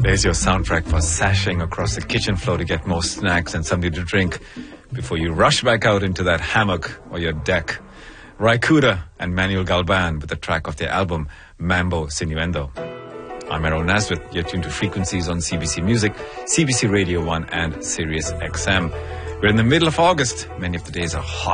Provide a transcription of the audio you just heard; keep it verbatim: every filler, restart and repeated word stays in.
There's your soundtrack for sashing across the kitchen floor to get more snacks and something to drink before you rush back out into that hammock or your deck. Raikuda and Manuel Galban with the track of their album Mambo Sinuendo. I'm Errol Naswith. You're tuned to Frequencies on C B C Music, C B C Radio one and Sirius X M. We're in the middle of August. Many of the days are hot.